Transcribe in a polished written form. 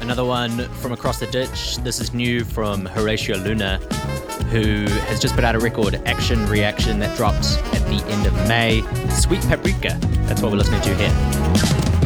Another one from across the ditch. This is new from Horatio Luna, who has just put out a record, Action Reaction, that drops at the end of May. Sweet Paprika, that's what we're listening to here.